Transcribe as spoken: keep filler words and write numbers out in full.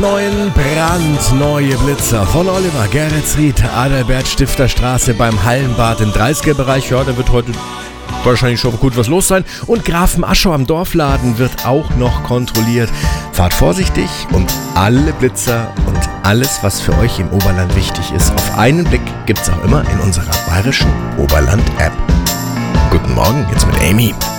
Neun brandneue Blitzer von Oliver Geretsried, Adalbert Stifter Straße beim Hallenbad im dreißiger Bereich. Ja, da wird heute wahrscheinlich schon gut was los sein. Und Grafenaschau am Dorfladen wird auch noch kontrolliert. Fahrt vorsichtig und alle Blitzer und alles, was für euch im Oberland wichtig ist, auf einen Blick gibt's auch immer in unserer bayerischen Oberland-App. Guten Morgen, jetzt mit Amy.